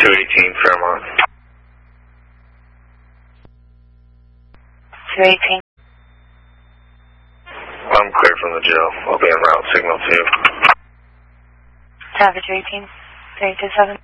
218 Fairmont. 218. I'm clear from the jail. I'll be en route, signal 2. Savage 18, 327.